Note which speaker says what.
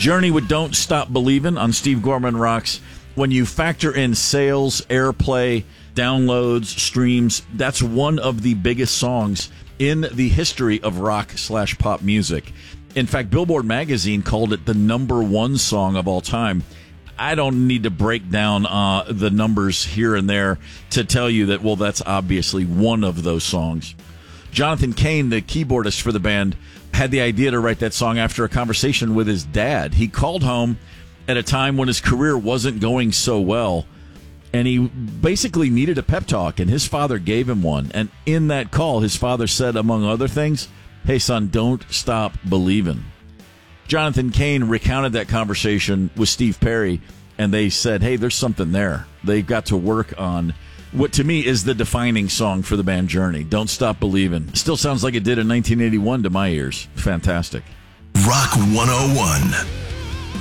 Speaker 1: Journey with Don't Stop Believin' on Steve Gorman Rocks. When you factor in sales, airplay, downloads, streams, that's one of the biggest songs in the history of rock/pop music. In fact, Billboard magazine called it the number one song of all time. I don't need to break down the numbers here and there to tell you that, well, that's obviously one of those songs. Jonathan Cain, the keyboardist for the band, had the idea to write that song after a conversation with his dad. He called home at a time when his career wasn't going so well, and he basically needed a pep talk, and his father gave him one. And in that call, his father said, among other things, "Hey, son, don't stop believing." Jonathan Cain recounted that conversation with Steve Perry, and they said, hey, there's something there. They've got to work on what to me is the defining song for the band Journey, Don't Stop Believin'. Still sounds like it did in 1981 to my ears. Fantastic.
Speaker 2: Rock 101.